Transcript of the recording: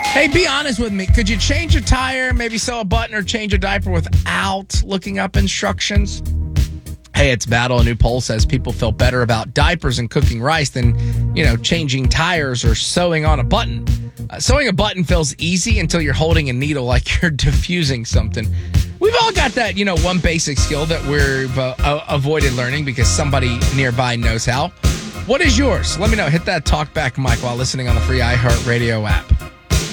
Hey, be honest with me. Could you change a tire, maybe sew a button, or change a diaper without looking up instructions? Hey, it's Battle. A new poll says people feel better about diapers and cooking rice than, changing tires or sewing on a button. Sewing a button feels easy until you're holding a needle like you're diffusing something. We've all got that, one basic skill that we've avoided learning because somebody nearby knows how. What is yours? Let me know. Hit that talk back mic while listening on the free iHeartRadio app.